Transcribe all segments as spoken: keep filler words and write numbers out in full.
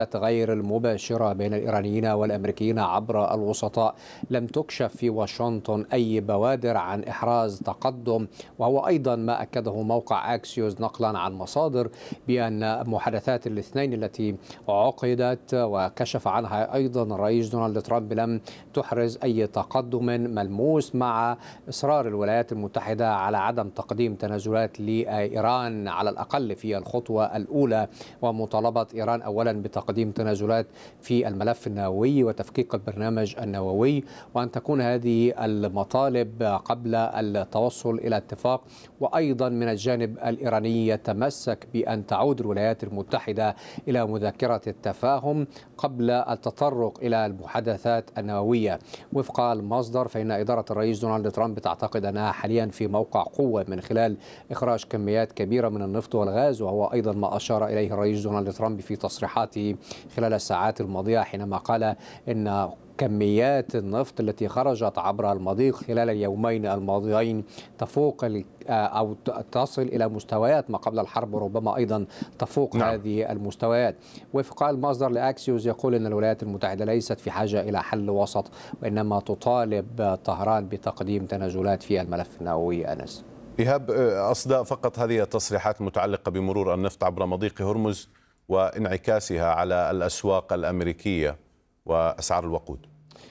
غير المباشرة بين الإيرانيين والأمريكيين عبر الوسطاء لم تكشف في واشنطن أي بوادر عن إحراز تقدم، وهو أيضا ما أكده موقع أكسيوس نقلا عن مصادر بأن محادثات الاثنين التي عقدت وكشف عنها أيضا الرئيس دونالد ترامب لم تحرز أي تقدم ملموس، مع إصرار الولايات المتحدة على عدم تقديم تنازلات لإيران على الأقل في الخطوة الأولى، ومطالبة إيران أولا بتقديم تقديم تنازلات في الملف النووي وتفكيك البرنامج النووي، وأن تكون هذه المطالب قبل التوصل إلى اتفاق. وأيضا من الجانب الإيراني يتمسك بأن تعود الولايات المتحدة إلى مذكرة التفاهم قبل التطرق إلى المحادثات النووية. وفق المصدر فإن إدارة الرئيس دونالد ترامب تعتقد أنها حاليا في موقع قوة من خلال إخراج كميات كبيرة من النفط والغاز، وهو أيضا ما أشار إليه الرئيس دونالد ترامب في تصريحاته خلال الساعات الماضية، حينما قال إن كميات النفط التي خرجت عبر المضيق خلال اليومين الماضيين تفوق أو تصل إلى مستويات ما قبل الحرب، وربما أيضا تفوق نعم. هذه المستويات. وفق المصدر لأكسيوس يقول أن الولايات المتحدة ليست في حاجة إلى حل وسط، وإنما تطالب طهران بتقديم تنازلات في الملف النووي. أنس إيهاب، أصداء فقط هذه التصريحات المتعلقة بمرور النفط عبر مضيق هرمز وانعكاسها على الأسواق الأمريكية وأسعار الوقود.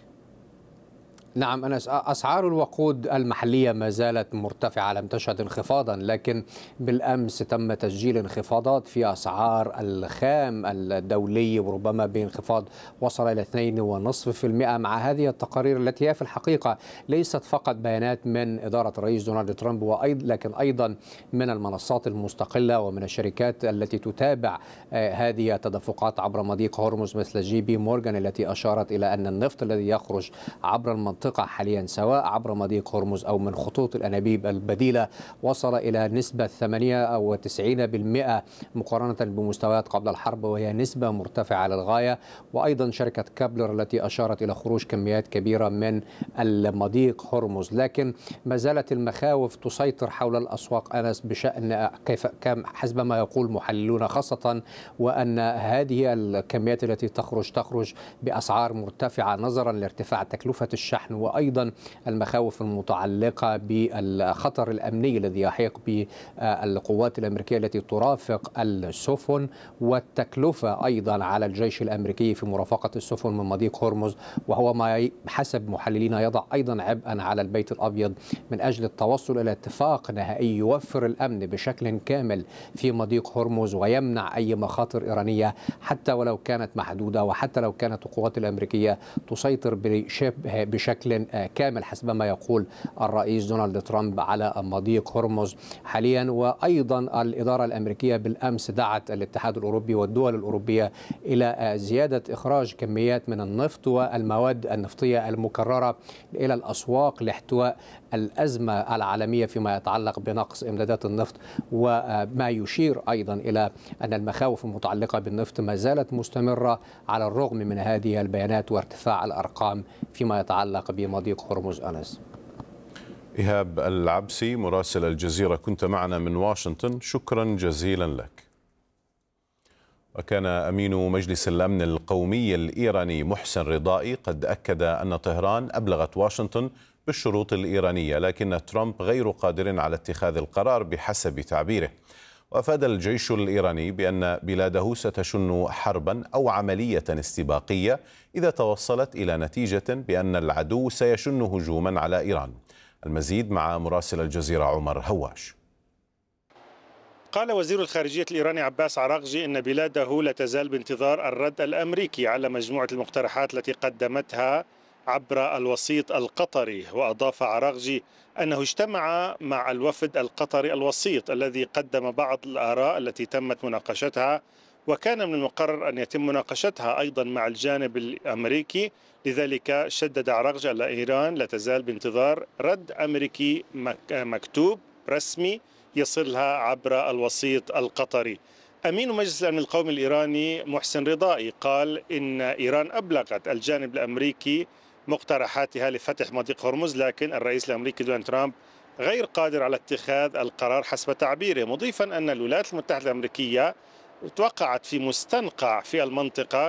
نعم أنس، أسعار الوقود المحلية ما زالت مرتفعة، لم تشهد انخفاضا، لكن بالأمس تم تسجيل انخفاضات في أسعار الخام الدولي، وربما بانخفاض وصل إلى اثنين فاصلة خمسة بالمئة. مع هذه التقارير التي هي في الحقيقة ليست فقط بيانات من إدارة الرئيس دونالد ترامب وأيضا لكن أيضا من المنصات المستقلة ومن الشركات التي تتابع هذه التدفقات عبر مضيق هرمز مثل جي بي مورغان، التي أشارت إلى أن النفط الذي يخرج عبر المنطقة حاليا سواء عبر مضيق هرمز أو من خطوط الأنابيب البديلة وصل إلى نسبة ثمانية وتسعين بالمئة مقارنة بمستويات قبل الحرب، وهي نسبة مرتفعة للغاية. وأيضا شركة كابلر التي أشارت إلى خروج كميات كبيرة من المضيق هرمز. لكن ما زالت المخاوف تسيطر حول الأسواق أنس بشأن كيف كم حسب ما يقول محللون، خاصة وأن هذه الكميات التي تخرج تخرج بأسعار مرتفعة نظرا لارتفاع تكلفة الشحن، وأيضا المخاوف المتعلقة بالخطر الأمني الذي يحيق بالقوات الأمريكية التي ترافق السفن، والتكلفة أيضا على الجيش الأمريكي في مرافقة السفن من مضيق هرمز، وهو ما حسب محللين يضع أيضا عبئا على البيت الأبيض من أجل التوصل إلى اتفاق نهائي يوفر الأمن بشكل كامل في مضيق هرمز ويمنع أي مخاطر إيرانية حتى ولو كانت محدودة، وحتى لو كانت القوات الأمريكية تسيطر بشبه بشكل كامل حسب ما يقول الرئيس دونالد ترامب على مضيق هرمز حاليا. وأيضا الإدارة الأمريكية بالأمس دعت الاتحاد الأوروبي والدول الأوروبية إلى زيادة إخراج كميات من النفط والمواد النفطية المكررة إلى الأسواق لاحتواء الأزمة العالمية فيما يتعلق بنقص إمدادات النفط، وما يشير أيضا إلى أن المخاوف المتعلقة بالنفط ما زالت مستمرة على الرغم من هذه البيانات وارتفاع الأرقام فيما يتعلق بمضيق هرمز. أنس إيهاب العبسي مراسل الجزيرة، كنت معنا من واشنطن، شكرا جزيلا لك. وكان أمين مجلس الأمن القومي الإيراني محسن رضائي قد أكد أن طهران أبلغت واشنطن بالشروط الإيرانية، لكن ترامب غير قادر على اتخاذ القرار بحسب تعبيره. وأفاد الجيش الإيراني بأن بلاده ستشن حربا أو عملية استباقية إذا توصلت إلى نتيجة بأن العدو سيشن هجوما على إيران. المزيد مع مراسل الجزيرة عمر هواش. قال وزير الخارجية الإيراني عباس عراقجي إن بلاده لا تزال بانتظار الرد الأمريكي على مجموعة المقترحات التي قدمتها عبر الوسيط القطري. وأضاف عراقجي أنه اجتمع مع الوفد القطري الوسيط الذي قدم بعض الآراء التي تمت مناقشتها، وكان من المقرر أن يتم مناقشتها أيضا مع الجانب الأمريكي. لذلك شدد عراقجي أن إيران لا تزال بانتظار رد أمريكي مكتوب رسمي يصلها عبر الوسيط القطري. أمين مجلس الأمن القومي الإيراني محسن رضائي قال إن إيران أبلغت الجانب الأمريكي مقترحاتها لفتح مضيق هرمز، لكن الرئيس الأمريكي دونالد ترامب غير قادر على اتخاذ القرار حسب تعبيره، مضيفا أن الولايات المتحدة الأمريكية توقعت في مستنقع في المنطقة